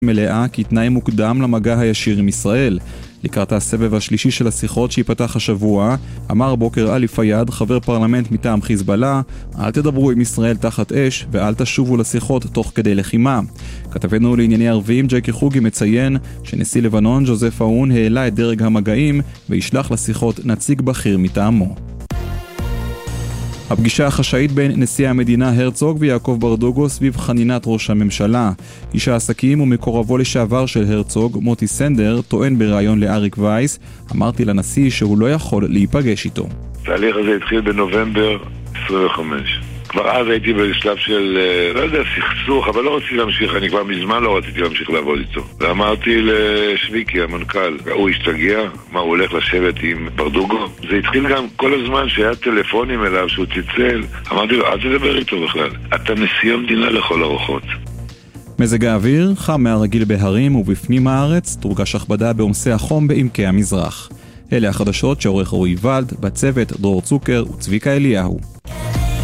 מלאה כתנאי מוקדם למגע הישיר עם ישראל. לקראת הסבב השלישי של השיחות שיפתח השבוע, אמר בוקר אלי פיאד, חבר פרלמנט מטעם חיזבאללה, אל תדברו עם ישראל תחת אש ואל תשובו לשיחות תוך כדי לחימה. כתבנו לענייני ערבים ג'קי חוגי מציין שנשיא לבנון ג'וזף אאון העלה את דרג המגעים וישלח לשיחות נציג בכיר מטעמו. הפגישה החשאית בין נשיא המדינה הרצוג ויעקב ברדוגו סביב חנינת ראש הממשלה. איש העסקים ומקורבו לשעבר של הרצוג, מוטי סנדר, טוען בראיון לאריק וייס, אמרתי לנשיא שהוא לא יכול להיפגש איתו. התהליך הזה התחיל בנובמבר 25. כבר אז הייתי בשלב של, לא יודע, סכסוך, אבל לא רציתי להמשיך, אני כבר מזמן לא רציתי להמשיך לעבוד איתו. ואמרתי לשוויקי, המנכ"ל, הוא השתגע, מה, הוא הולך לשבת עם ברדוגו? זה התחיל גם כל הזמן שהיה טלפונים אליו, שהוא צלצל. אמרתי לו, אל תדבר איתו בכלל. אתה נשיא המדינה לכל הרוחות. מזג האוויר, חם מהרגיל בהרים ובפנים הארץ, תורגש הכבדה בעומסי החום בעמקי המזרח. אלה החדשות שעורך רועי ולד, בצוות דרור צוקר וצביקה אליהו.